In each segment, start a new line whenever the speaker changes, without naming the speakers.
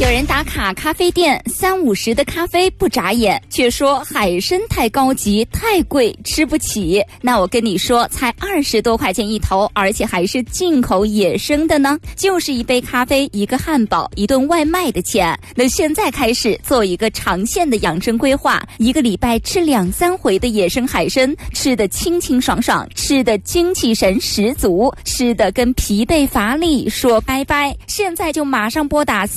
有人打卡咖啡店，30-50的咖啡不眨眼，却说海参太高级太贵吃不起。那我跟你说，才20多块钱一头，而且还是进口野生的呢，就是一杯咖啡、一个汉堡、一顿外卖的钱。那现在开始做一个长线的养生规划，1个礼拜吃2-3回的野生海参，吃得清清爽爽，吃得精气神十足，吃得跟疲惫乏力说拜拜。现在就马上拨打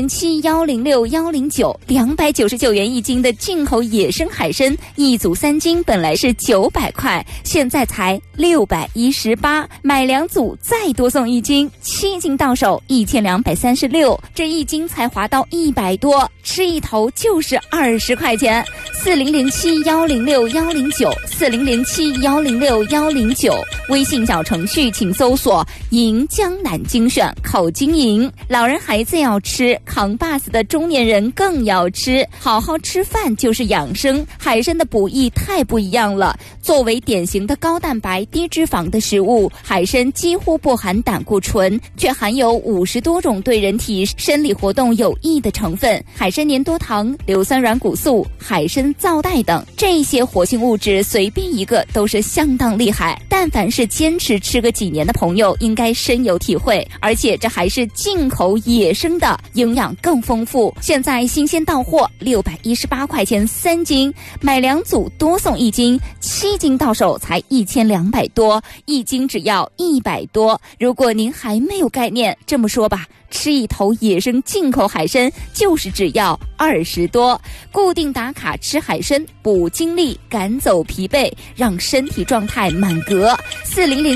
4007-106-109，299元1斤的进口野生海参，一组3斤本来是900块，现在才618，买2组再多送1斤，7斤到手1236，这1斤才划到100多，吃一头就是20块钱。4007-106-109，4007-106-109，微信小程序请搜索银江南精选口金银。老人孩子要吃，扛把子的中年人更要吃，好好吃饭就是养生。海参的补益太不一样了，作为典型的高蛋白低脂肪的食物，海参几乎不含胆固醇，却含有50多种对人体生理活动有益的成分，海参粘多糖、硫酸软骨素、海参皂带等，这些活性物质随便一个都是相当厉害，但凡是坚持吃个几年的朋友应该深有体会，而且这还是进口野生的，营养更丰富。现在新鲜到货，618块钱3斤，买2组多送1斤，7斤到手才1200多，1斤只要100多。如果您还没有概念，这么说吧，吃一头野生进口海参就是只要20多，固定打卡吃海参，补精力，赶走疲惫，让身体状态满格。400